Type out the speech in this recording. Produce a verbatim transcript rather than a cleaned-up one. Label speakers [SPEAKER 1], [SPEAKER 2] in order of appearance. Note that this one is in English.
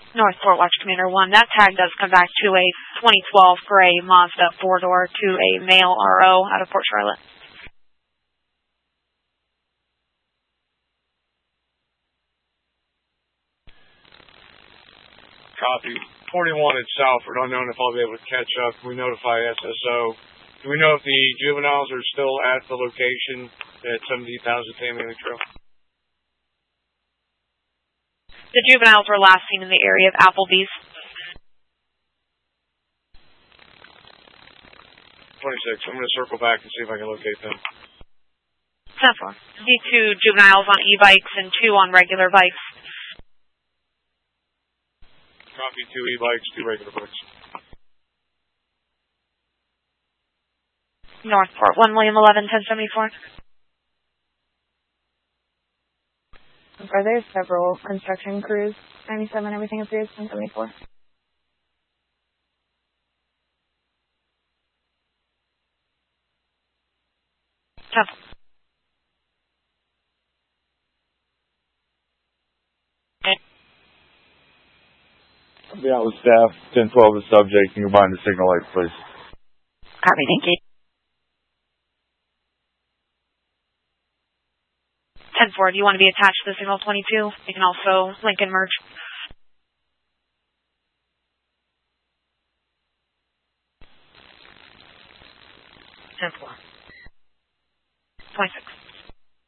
[SPEAKER 1] North Fort Watch Commander one. That tag does come back to a twenty twelve gray Mazda four-door to a male R O out of Port Charlotte.
[SPEAKER 2] Copy. forty-one at Salford, unknown if I'll be able to catch up. We notify S S O. Do we know if the juveniles are still at the location at seventy thousand Tamiami Trail?
[SPEAKER 1] The juveniles were last seen in the area of Applebee's.
[SPEAKER 2] twenty-six. I'm going to circle back and see if I can locate them.
[SPEAKER 1] ten four. See two juveniles on e-bikes and two on regular bikes.
[SPEAKER 2] Copy, two e-bikes, two regular bikes.
[SPEAKER 1] Northport, one William eleven, ten seventy-four.
[SPEAKER 3] Are there several construction crews? ninety-seven, everything appears, ten seventy-four.
[SPEAKER 1] ten.
[SPEAKER 4] Yeah, with staff, ten twelve the subject, and combine the signal lights, please.
[SPEAKER 1] Copy, thank you. ten four, do you want to be attached to the signal twenty-two? You can also link and merge. ten four. twenty-six.